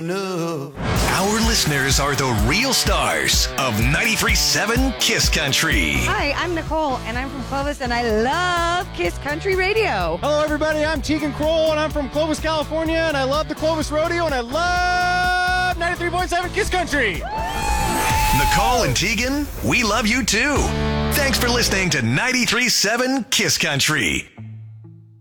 enough. Our listeners are the real stars of 93.7 Kiss Country. Hi, I'm Nicole, and I'm from Clovis, and I love Kiss Country Radio. Hello, everybody. I'm Tegan Kroll, and I'm from Clovis, California, and I love the Clovis Rodeo, and I love 93.7 Kiss Country. Nicole and Tegan, we love you too. Thanks for listening to 93.7 Kiss Country.